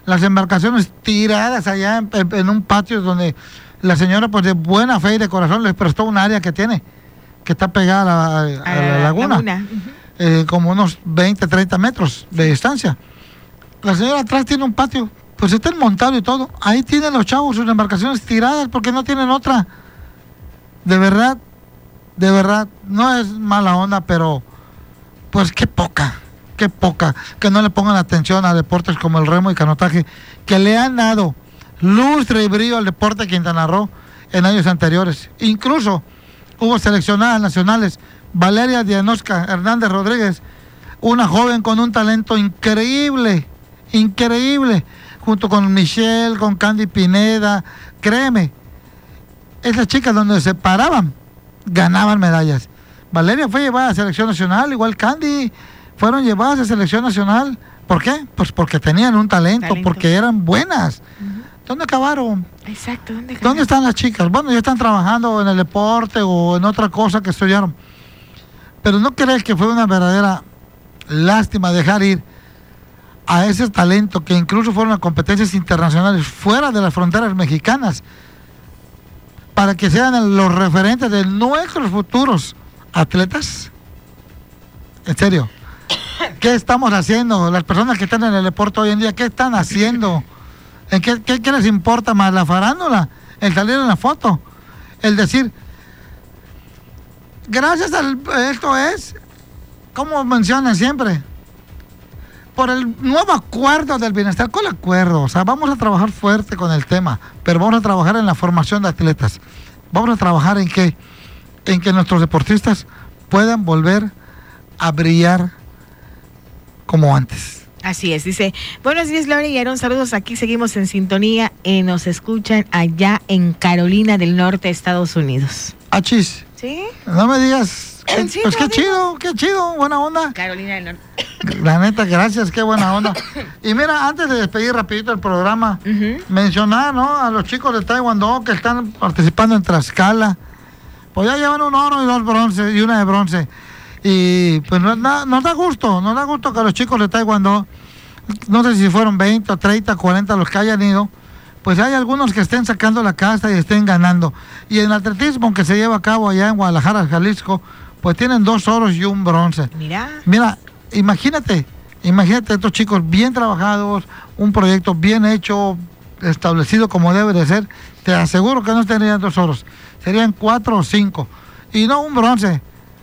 las embarcaciones tiradas allá en un patio donde la señora, pues de buena fe y de corazón, les prestó un área que tiene, que está pegada a la laguna. Como unos 20, 30 metros de distancia. La señora atrás tiene un patio, pues está montado y todo. Ahí tienen los chavos sus embarcaciones tiradas porque no tienen otra. De verdad, no es mala onda, pero pues qué poca, que no le pongan atención a deportes como el remo y canotaje, que le han dado lustre y brillo al deporte de Quintana Roo en años anteriores. Incluso hubo seleccionadas nacionales. Valeria Dianosca Hernández Rodríguez, una joven con un talento increíble, junto con Michelle, con Candy Pineda. Créeme, esas chicas donde se paraban, ganaban medallas. Valeria fue llevada a selección nacional, igual Candy, fueron llevadas a selección nacional. ¿Por qué? Pues porque tenían un talento. Porque eran buenas. ¿Dónde acabaron? Exacto, ¿Dónde están las chicas? Bueno, ya están trabajando en el deporte o en otra cosa que estudiaron. Pero ¿no crees que fue una verdadera lástima dejar ir a ese talento que incluso fueron a competencias internacionales fuera de las fronteras mexicanas para que sean los referentes de nuestros futuros atletas? En serio, ¿qué estamos haciendo? Las personas que están en el deporte hoy en día, ¿qué están haciendo? ¿Qué les importa más? ¿La farándula? ¿El salir en la foto? El decir, gracias esto es, como mencionan siempre, por el nuevo acuerdo del bienestar. ¿Cuál acuerdo? O sea, vamos a trabajar fuerte con el tema, pero vamos a trabajar en la formación de atletas. Vamos a trabajar en que nuestros deportistas puedan volver a brillar como antes. Así es, dice, buenos días Laura y Aarón, saludos, aquí seguimos en sintonía, nos escuchan allá en Carolina del Norte, Estados Unidos. Achis. ¿Sí? No me digas, Sí, pues qué chido, buena onda. Carolina del Norte. La neta, gracias, qué buena onda. Y mira, antes de despedir rapidito el programa, mencionar, ¿no?, a los chicos de Taekwondo que están participando en Tlaxcala. Pues ya llevan un oro y 2 bronces y una de bronce. Y pues nos da gusto que los chicos de Taekwondo, no sé si fueron 20 o 30, 40 los que hayan ido, pues hay algunos que estén sacando la casta y estén ganando. Y en el atletismo que se lleva a cabo allá en Guadalajara, Jalisco, pues tienen 2 oros y 1 bronce. Mira, imagínate estos chicos bien trabajados, un proyecto bien hecho, establecido como debe de ser. Te aseguro que no tendrían 2 oros, serían 4 o 5. Y no un bronce.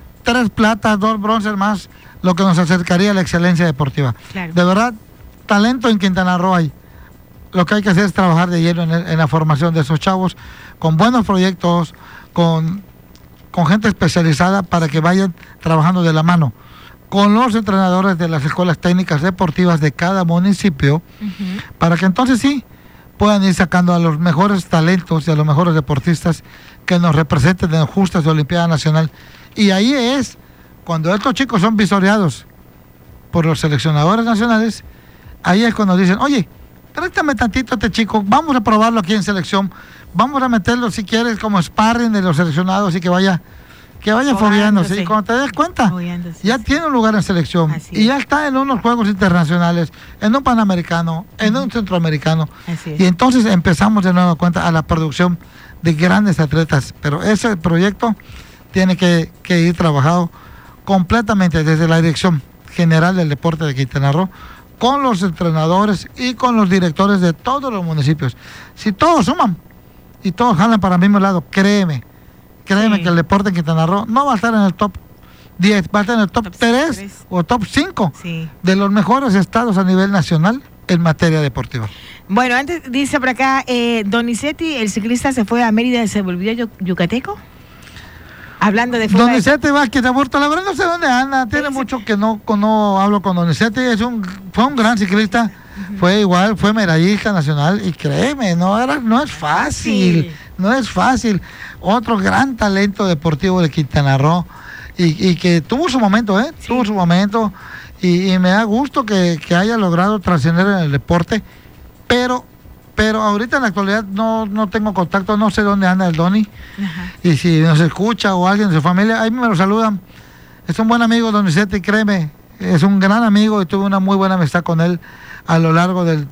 3 platas, 2 bronces más, lo que nos acercaría a la excelencia deportiva. Claro. De verdad, talento en Quintana Roo hay. Lo que hay que hacer es trabajar de lleno en la formación de esos chavos, con buenos proyectos, con gente especializada para que vayan trabajando de la mano con los entrenadores de las escuelas técnicas deportivas de cada municipio, para que entonces sí puedan ir sacando a los mejores talentos y a los mejores deportistas que nos representen en justas de Olimpiada Nacional. Y ahí es cuando estos chicos son visoreados por los seleccionadores nacionales, ahí es cuando dicen, oye, préstame tantito a este chico, vamos a probarlo aquí en selección, vamos a meterlo si quieres como sparring de los seleccionados y que vaya fogueándose. Y cuando te des cuenta, ya tiene un lugar en selección y ya está en unos Juegos Internacionales, en un Panamericano, en un Centroamericano. Y entonces empezamos de nuevo cuenta a la producción de grandes atletas. Pero ese proyecto tiene que ir trabajado completamente desde la Dirección General del Deporte de Quintana Roo, con los entrenadores y con los directores de todos los municipios. Si todos suman y todos jalan para el mismo lado, créeme que el deporte en Quintana Roo no va a estar en el top 10, va a estar en el top 3 o top 5 de los mejores estados a nivel nacional en materia deportiva. Bueno, antes dice por acá, Donizetti, el ciclista, se fue a Mérida y se volvió yucateco. Hablando de fútbol. Donizetti Vázquez Aburto, la verdad no sé dónde anda, tiene mucho que no hablo con Donizetti, fue un gran ciclista, fue medallista nacional y créeme, no es fácil. Otro gran talento deportivo de Quintana Roo y que tuvo su momento, tuvo su momento y me da gusto que haya logrado trascender en el deporte, pero ahorita en la actualidad no tengo contacto, no sé dónde anda el Doni. Y si nos escucha o alguien de su familia, ahí me lo saludan. Es un buen amigo, Donizetti, créeme, es un gran amigo y tuve una muy buena amistad con él a lo largo del